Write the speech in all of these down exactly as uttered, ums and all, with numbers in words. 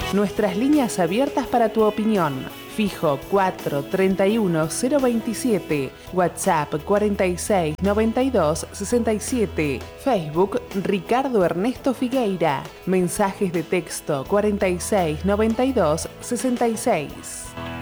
Nuestras líneas abiertas para tu opinión. Fijo cuatro treinta y uno cero veintisiete, WhatsApp cuarenta y seis noventa y dos sesenta y siete, Facebook Ricardo Ernesto Figueira, mensajes de texto cuarenta y seis noventa y dos sesenta y seis.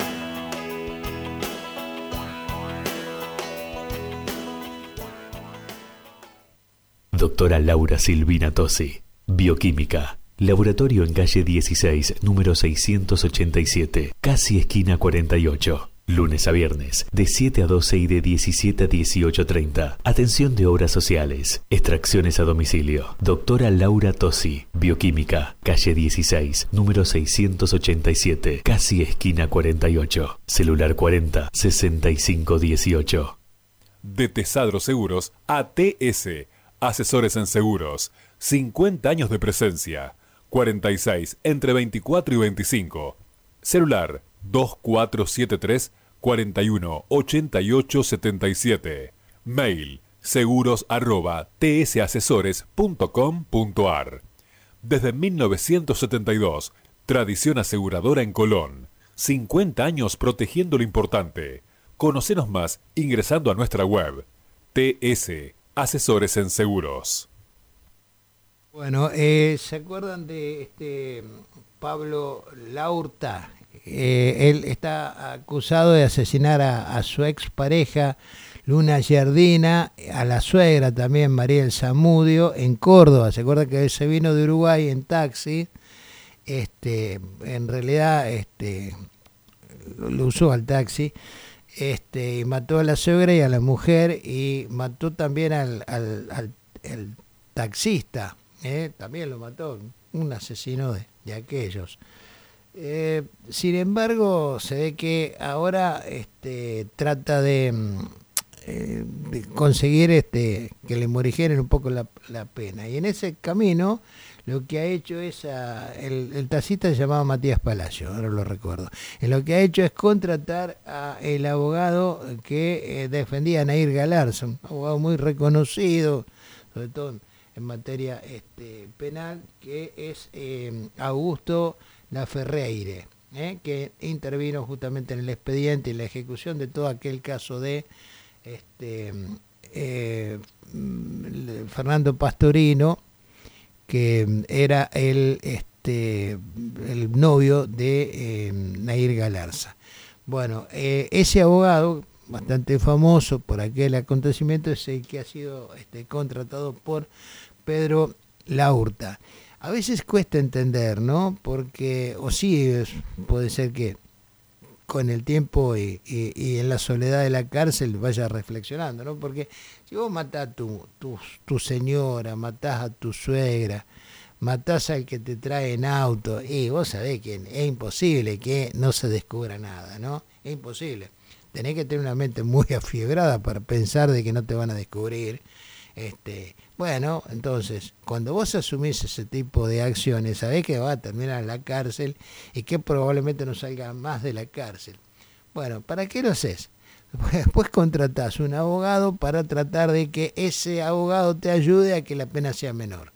Doctora Laura Silvina Tosi, Bioquímica. Laboratorio en calle dieciséis, número seiscientos ochenta y siete, casi esquina cuarenta y ocho. Lunes a viernes, de siete a doce y de diecisiete a dieciocho treinta. Atención de obras sociales. Extracciones a domicilio. Doctora Laura Tosi, Bioquímica, calle dieciséis, número seiscientos ochenta y siete, casi esquina cuarenta y ocho. Celular cuarenta, sesenta y cinco dieciocho. De Tesadro Seguros a T S. Asesores en seguros. cincuenta años de presencia. cuarenta y seis entre veinticuatro y veinticinco. Celular dos cuatro siete tres, cuatro uno ocho ocho siete siete. Mail seguros arroba tsasesores punto com punto ar. Desde mil novecientos setenta y dos, tradición aseguradora en Colón. cincuenta años protegiendo lo importante. Conocenos más ingresando a nuestra web. T S Asesores en Seguros. Bueno, eh, ¿se acuerdan de este Pablo Laurta? Eh, él está acusado de asesinar a, a su expareja Luna Giardina, a la suegra también Mariel Zamudio, en Córdoba. ¿Se acuerdan que él se vino de Uruguay en taxi? Este, en realidad este, lo usó al taxi. Este, y mató a la suegra y a la mujer, y mató también al, al, al el taxista, ¿eh? También lo mató, un asesino de, de aquellos. Eh, sin embargo, se ve que ahora este, trata de, eh, de conseguir este, que le morigeren un poco la, la pena, y en ese camino lo que ha hecho es, a, el, el taxista se llamaba Matías Palacio, ahora lo recuerdo, y lo que ha hecho es contratar a el abogado que eh, defendía a Nair Galarza, un abogado muy reconocido, sobre todo en, en materia este, penal, que es eh, Augusto Laferreire, eh, que intervino justamente en el expediente y la ejecución de todo aquel caso de este, eh, Fernando Pastorino, que era el, este, el novio de eh, Nair Galarza. Bueno, eh, ese abogado, bastante famoso por aquel acontecimiento, es el que ha sido este, contratado por Pedro Laurta. A veces cuesta entender, ¿no? Porque, o sí, es, puede ser que con el tiempo y, y, y en la soledad de la cárcel vaya reflexionando, ¿no? Porque si vos matás a tu, tu, tu señora, matás a tu suegra, matás al que te trae en auto, y vos sabés que es imposible que no se descubra nada, ¿no? Es imposible. Tenés que tener una mente muy afiebrada para pensar de que no te van a descubrir. Este, bueno, entonces, cuando vos asumís ese tipo de acciones, sabés que va a terminar en la cárcel y que probablemente no salga más de la cárcel. Bueno, ¿para qué lo haces? Después contratás un abogado para tratar de que ese abogado te ayude a que la pena sea menor.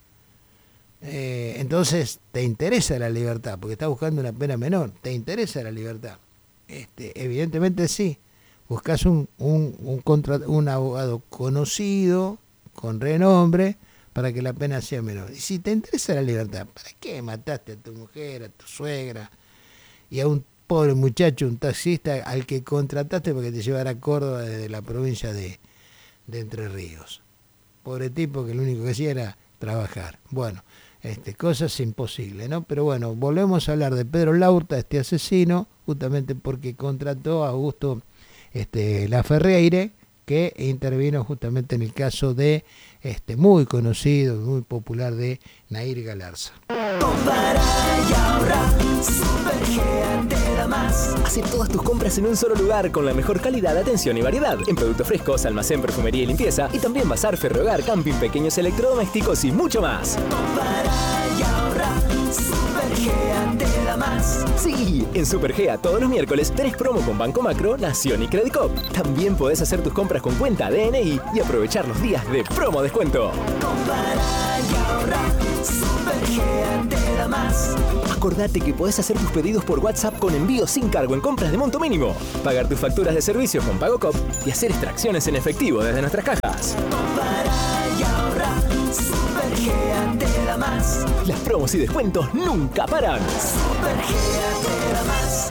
Eh, entonces, ¿te interesa la libertad? Porque estás buscando una pena menor. ¿Te interesa la libertad? Este, evidentemente sí. Buscas un, un, un, contra, un abogado conocido, con renombre, para que la pena sea menor. Y si te interesa la libertad, ¿para qué mataste a tu mujer, a tu suegra y a un pobre muchacho, un taxista, al que contrataste para que te llevara a Córdoba desde la provincia de, de Entre Ríos? Pobre tipo que lo único que hacía era trabajar. Bueno, este, cosas imposibles, ¿no? Pero bueno, volvemos a hablar de Pedro Laurta, este asesino, justamente porque contrató a Augusto Este, Laferreire, que intervino justamente en el caso de este muy conocido, muy popular de Nair Galarza. Compara y ahorra, Supergea te da más. Hace todas tus compras en un solo lugar con la mejor calidad, atención y variedad. En productos frescos, almacén, perfumería y limpieza. Y también bazar, ferrohogar, camping, pequeños electrodomésticos y mucho más. Compara y ahorra, Supergea te da más. Sí, en Supergea todos los miércoles tenés promo con Banco Macro, Nación y Credicop. También podés hacer tus compras con cuenta D N I y aprovechar los días de promo descuento. Compara y ahorra, Supergea te da más. Acordate que podés hacer tus pedidos por WhatsApp con envío sin cargo en compras de monto mínimo, pagar tus facturas de servicios con PagoCop y hacer extracciones en efectivo desde nuestras cajas. Compara y ahorra, Supergea te da más. Las promos y descuentos nunca paran. Supergea te da más.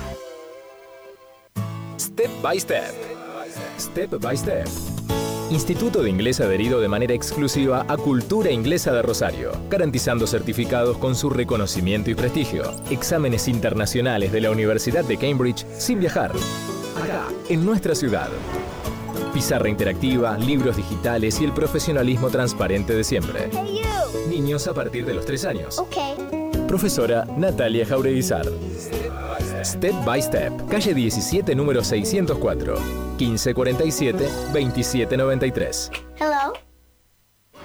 Step by Step. Step by Step. Instituto de Inglés adherido de manera exclusiva a Cultura Inglesa de Rosario, garantizando certificados con su reconocimiento y prestigio. Exámenes internacionales de la Universidad de Cambridge sin viajar. Acá, en nuestra ciudad. Pizarra interactiva, libros digitales y el profesionalismo transparente de siempre. Hey you. Niños a partir de los tres años. Okay. Profesora Natalia Jaureguizar. Step by Step, calle diecisiete, número seiscientos cuatro, quince cuarenta y siete, veintisiete noventa y tres.